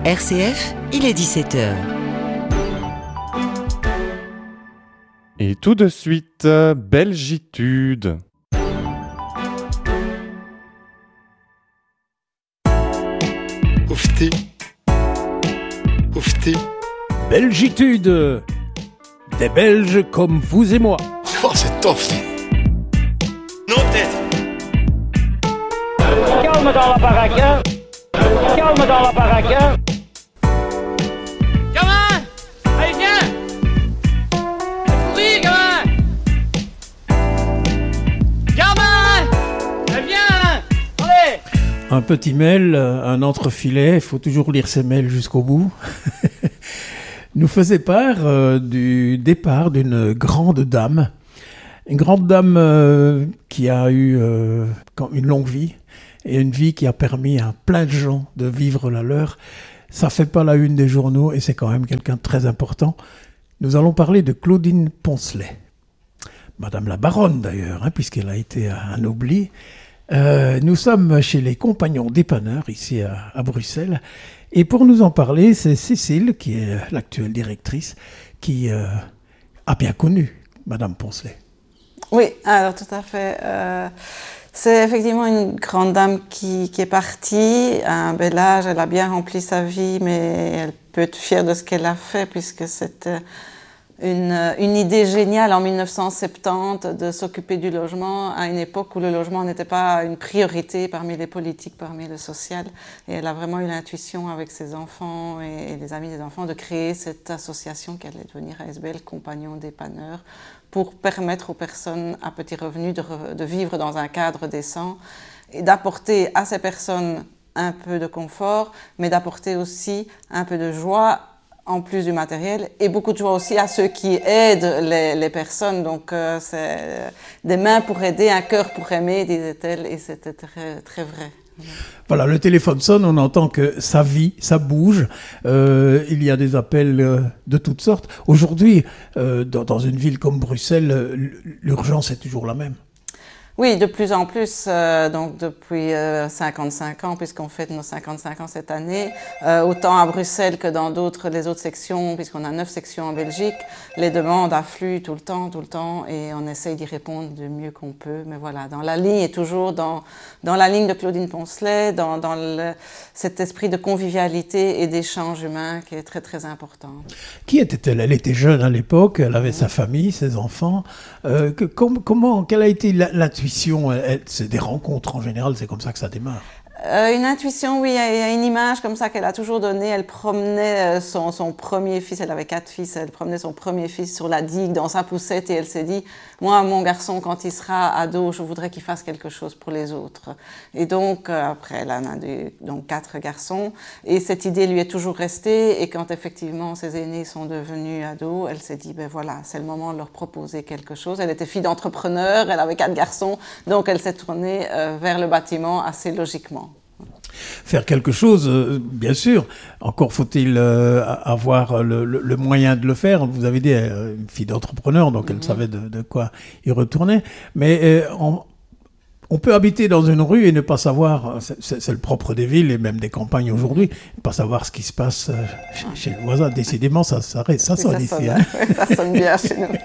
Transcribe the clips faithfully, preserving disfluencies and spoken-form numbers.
R C F, il est dix-sept heures. Et tout de suite, Belgitude. Oufti. Oufti. Belgitude. Des Belges comme vous et moi. Oh, c'est tof. Non, tête. Calme dans la baraque. Calme dans la baraque. Gamin! Allez, viens! Oui, gamin! Gamin! Allez, viens! Allez! Un petit mail, un entrefilet, il faut toujours lire ses mails jusqu'au bout. Nous faisait part euh, du départ d'une grande dame. Une grande dame euh, qui a eu euh, une longue vie et une vie qui a permis à plein de gens de vivre la leur. Ça fait pas la une des journaux et c'est quand même quelqu'un de très important. Nous allons parler de Claudine Poncelet. Madame la baronne d'ailleurs, hein, puisqu'elle a été anoblie. Euh, nous sommes chez les Compagnons dépanneurs, ici à, à Bruxelles. Et pour nous en parler, c'est Cécile, qui est l'actuelle directrice, qui euh, a bien connu Madame Poncelet. Oui, alors tout à fait. Euh, c'est effectivement une grande dame qui, qui est partie à un bel âge. Elle a bien rempli sa vie, mais elle peut être fière de ce qu'elle a fait, puisque c'était une, une idée géniale en dix-neuf cent soixante-dix de s'occuper du logement à une époque où le logement n'était pas une priorité parmi les politiques, parmi le social. Et elle a vraiment eu l'intuition avec ses enfants et, et les amis des enfants de créer cette association qui allait devenir A S B L, Compagnons dépanneurs, pour permettre aux personnes à petits revenus de, re, de vivre dans un cadre décent et d'apporter à ces personnes un peu de confort, mais d'apporter aussi un peu de joie en plus du matériel, et beaucoup de joie aussi à ceux qui aident les, les personnes. Donc, euh, c'est des mains pour aider, un cœur pour aimer, disait-elle, et c'était très, très vrai. Voilà, le téléphone sonne, on entend que ça vit, ça bouge, euh, il y a des appels euh, de toutes sortes. Aujourd'hui, euh, dans, dans une ville comme Bruxelles, l'urgence est toujours la même. Oui, de plus en plus, euh, donc depuis euh, cinquante-cinq ans, puisqu'on fête nos cinquante-cinq ans cette année, euh, autant à Bruxelles que dans d'autres, les autres sections, puisqu'on a neuf sections en Belgique, les demandes affluent tout le temps, tout le temps, et on essaye d'y répondre du mieux qu'on peut. Mais voilà, dans la ligne, et toujours dans, dans la ligne de Claudine Poncelet, dans, dans le, cet esprit de convivialité et d'échange humain qui est très, très important. Qui était-elle? Elle était jeune à l'époque, elle avait mmh. sa famille, ses enfants. Euh, que, com- comment, quelle a été la, la C'est des rencontres en général, c'est comme ça que ça démarre. Euh, une intuition, oui, il y a une image comme ça qu'elle a toujours donnée. Elle promenait son, son premier fils, elle avait quatre fils, elle promenait son premier fils sur la digue dans sa poussette et elle s'est dit, moi, mon garçon, quand il sera ado, je voudrais qu'il fasse quelque chose pour les autres. Et donc, euh, après, elle en a eu, donc quatre garçons et cette idée lui est toujours restée. Et quand effectivement ses aînés sont devenus ados, elle s'est dit, ben voilà, c'est le moment de leur proposer quelque chose. Elle était fille d'entrepreneur, elle avait quatre garçons, donc elle s'est tournée euh, vers le bâtiment assez logiquement. Faire quelque chose, euh, bien sûr. Encore faut-il euh, avoir le, le, le moyen de le faire. Vous avez dit, euh, une fille d'entrepreneur, donc elle mmh. savait de, de quoi y retourner. Mais euh, on, on peut habiter dans une rue et ne pas savoir, c'est, c'est, c'est le propre des villes et même des campagnes aujourd'hui, ne pas savoir ce qui se passe euh, chez, chez le voisin. Décidément, ça, ça, ça, ça sonne ici. Hein. Ça sonne bien chez nous.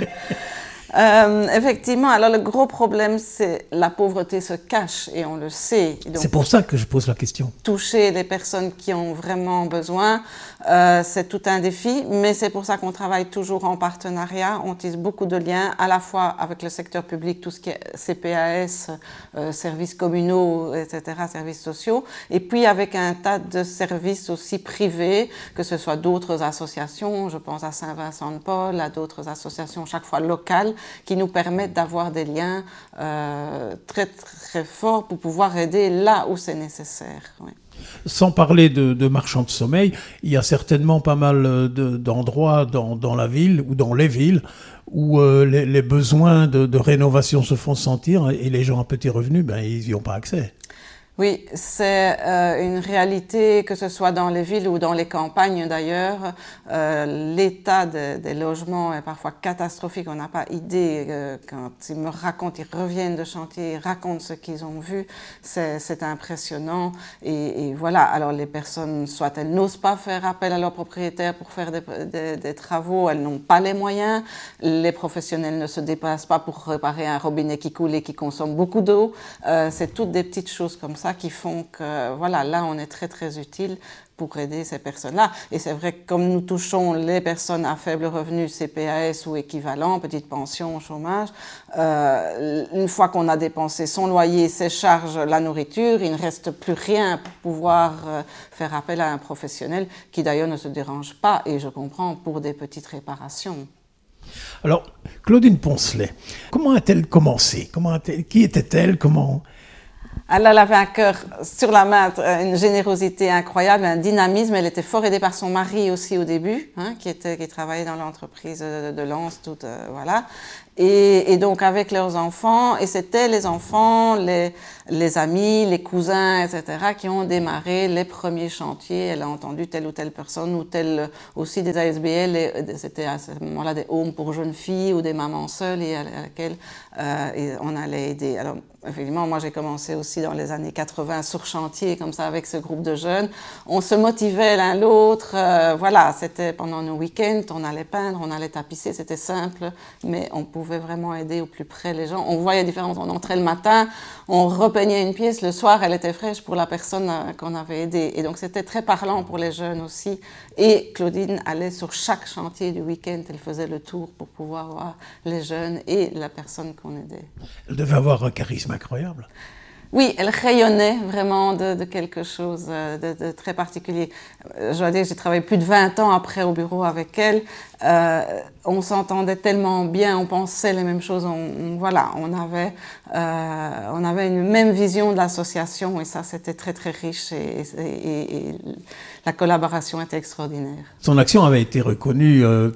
Euh, effectivement, alors le gros problème, c'est la pauvreté se cache et on le sait. Donc, c'est pour ça que je pose la question. Toucher les personnes qui ont vraiment besoin, euh, c'est tout un défi, mais c'est pour ça qu'on travaille toujours en partenariat. On tisse beaucoup de liens, à la fois avec le secteur public, tout ce qui est C P A S, euh, services communaux, et cetera, services sociaux, et puis avec un tas de services aussi privés, que ce soit d'autres associations, je pense à Saint-Vincent-de-Paul, à d'autres associations chaque fois locales, qui nous permettent d'avoir des liens euh, très très forts pour pouvoir aider là où c'est nécessaire. Oui. Sans parler de, de marchands de sommeil, il y a certainement pas mal de, d'endroits dans, dans la ville ou dans les villes où euh, les, les besoins de, de rénovation se font sentir et les gens à petits revenus, ben, ils n'y ont pas accès. Oui, c'est euh, une réalité, que ce soit dans les villes ou dans les campagnes d'ailleurs. Euh, l'état de, des logements est parfois catastrophique. On n'a pas idée. Euh, quand ils me racontent, ils reviennent de chantier, ils racontent ce qu'ils ont vu. C'est, c'est impressionnant. Et, et voilà, alors les personnes, soit elles n'osent pas faire appel à leur propriétaire pour faire des, des, des travaux, elles n'ont pas les moyens. Les professionnels ne se déplacent pas pour réparer un robinet qui coule et qui consomme beaucoup d'eau. Euh, c'est toutes des petites choses comme ça qui font que, voilà, là, on est très, très utile pour aider ces personnes-là. Et c'est vrai que comme nous touchons les personnes à faible revenu, C P A S ou équivalent, petite pension, chômage, euh, une fois qu'on a dépensé son loyer, ses charges, la nourriture, il ne reste plus rien pour pouvoir euh, faire appel à un professionnel qui d'ailleurs ne se dérange pas, et je comprends, pour des petites réparations. Alors, Claudine Poncelet, comment a-t-elle commencé? Comment a-t-elle, qui était-elle? Comment... Elle avait un cœur sur la main, une générosité incroyable, un dynamisme. Elle était fort aidée par son mari aussi au début, hein, qui, était, qui travaillait dans l'entreprise de, de Lens, tout, euh, voilà. Et, et donc avec leurs enfants, et c'était les enfants, les, les amis, les cousins, et cetera, qui ont démarré les premiers chantiers. Elle a entendu telle ou telle personne, ou telle aussi des A S B L, et c'était à ce moment-là des homes pour jeunes filles ou des mamans seules, et à, à laquelle euh, et on allait aider. Alors effectivement, moi j'ai commencé aussi dans les années quatre-vingts sur chantier, comme ça, avec ce groupe de jeunes. On se motivait l'un l'autre, euh, voilà, c'était pendant nos week-ends, on allait peindre, on allait tapisser, c'était simple, mais on pouvait vraiment aider au plus près les gens. On voyait la différence, on entrait le matin, on repeignait une pièce, le soir elle était fraîche pour la personne qu'on avait aidée. Et donc c'était très parlant pour les jeunes aussi. Et Claudine allait sur chaque chantier du week-end, elle faisait le tour pour pouvoir voir les jeunes et la personne qu'on aidait. Elle devait avoir un charisme incroyable. Oui, elle rayonnait vraiment de, de quelque chose de, de très particulier. Je dois dire, j'ai travaillé plus de vingt ans après au bureau avec elle. Euh, on s'entendait tellement bien, on pensait les mêmes choses. On, on, voilà, on avait, euh, on avait une même vision de l'association, et ça, c'était très très riche, et, et, et la collaboration était extraordinaire. Son action avait été reconnue. Euh,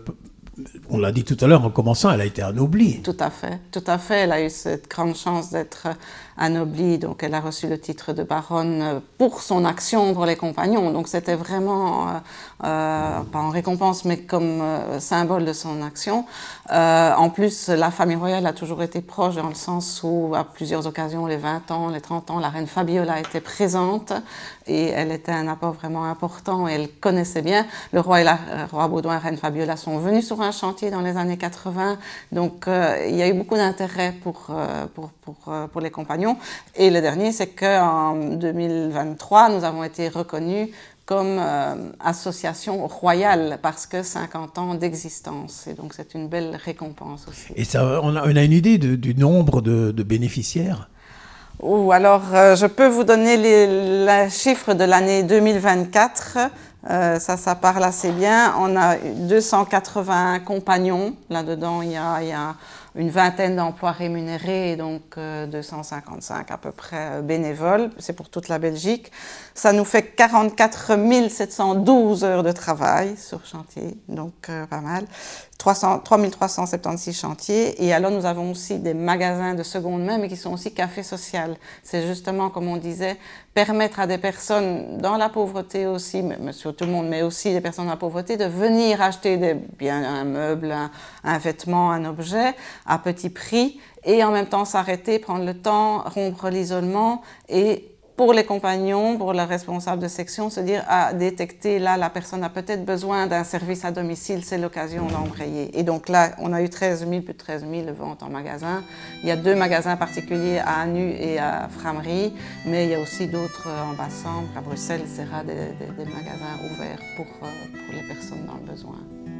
On l'a dit tout à l'heure, en commençant, elle a été anoblie. Tout à fait, tout à fait. Elle a eu cette grande chance d'être anoblie, donc elle a reçu le titre de baronne pour son action pour les compagnons. Donc c'était vraiment, euh, euh, pas en récompense, mais comme euh, symbole de son action. Euh, en plus, la famille royale a toujours été proche, dans le sens où, à plusieurs occasions, les vingt ans, les trente ans, la reine Fabiola était présente, et elle était un apport vraiment important, et elle connaissait bien. Le roi et la le roi Baudouin et la reine Fabiola sont venus sur un chantier dans les années quatre-vingts, donc euh, il y a eu beaucoup d'intérêt pour, euh, pour, pour, euh, pour les compagnons. Et le dernier, c'est qu'en deux mille vingt-trois, nous avons été reconnus comme euh, association royale, parce que cinquante ans d'existence, et donc c'est une belle récompense aussi. Et ça, on, a, on a une idée de, du nombre de, de bénéficiaires? Ou alors, euh, je peux vous donner les, les chiffres de l'année deux mille vingt-quatre. Euh, ça, ça parle assez bien. On a deux cent quatre-vingts compagnons. Là-dedans, il y a, il y a une vingtaine d'emplois rémunérés, et donc euh, deux cent cinquante-cinq à peu près bénévoles. C'est pour toute la Belgique. Ça nous fait quarante-quatre mille sept cent douze heures de travail sur chantier, donc euh, pas mal. trois mille trois cent soixante-seize chantiers. Et alors, nous avons aussi des magasins de seconde main, mais qui sont aussi cafés social. C'est justement, comme on disait, permettre à des personnes dans la pauvreté aussi, mais sur tout le monde, mais aussi des personnes dans la pauvreté, de venir acheter des biens, un meuble, un, un vêtement, un objet à petit prix, et en même temps s'arrêter, prendre le temps, rompre l'isolement, et pour les compagnons, pour le responsable de section, se dire, ah, détecter, là, la personne a peut-être besoin d'un service à domicile, c'est l'occasion d'embrayer. Et donc là, on a eu treize mille, plus de treize mille ventes en magasin. Il y a deux magasins particuliers à Anu et à Frameries, mais il y a aussi d'autres en Bas-Sambre, à Bruxelles, et cetera, des, des, des magasins ouverts pour, pour les personnes dans le besoin.